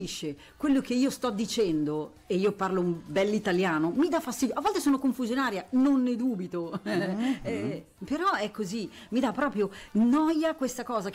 quello che io sto dicendo, e io parlo un bell'italiano, mi dà fastidio. A volte sono confusionaria, non ne dubito, però è così, mi dà proprio noia questa cosa